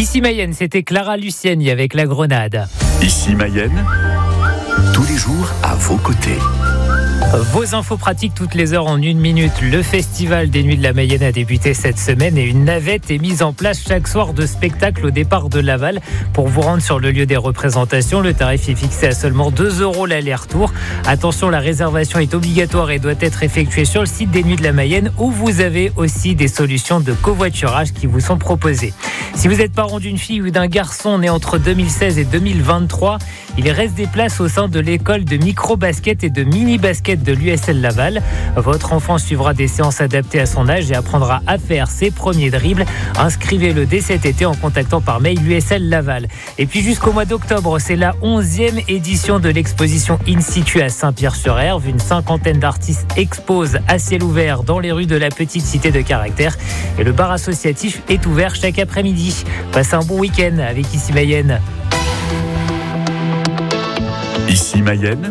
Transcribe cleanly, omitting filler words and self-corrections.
Ici Mayenne, c'était Clara Lucieni avec La Grenade. Ici Mayenne, tous les jours à vos côtés. Vos infos pratiques toutes les heures en 1 minute. Le festival des Nuits de la Mayenne a débuté cette semaine et une navette est mise en place chaque soir de spectacle au départ de Laval. Pour vous rendre sur le lieu des représentations, le tarif est fixé à seulement 2 € l'aller-retour. Attention, la réservation est obligatoire et doit être effectuée sur le site des Nuits de la Mayenne où vous avez aussi des solutions de covoiturage qui vous sont proposées. Si vous êtes parent d'une fille ou d'un garçon né entre 2016 et 2023, il reste des places au sein de l'école de micro-basket et de mini-basket de l'USL Laval. Votre enfant suivra des séances adaptées à son âge et apprendra à faire ses premiers dribbles. Inscrivez-le dès cet été en contactant par mail l'USL Laval. Et puis jusqu'au mois d'octobre, c'est la 11e édition de l'exposition In Situ à Saint-Pierre-sur-Herve. Une 50aine d'artistes exposent à ciel ouvert dans les rues de la petite cité de Caractère. Et le bar associatif est ouvert chaque après-midi. Passez un bon week-end avec Ici Mayenne. Ici Mayenne,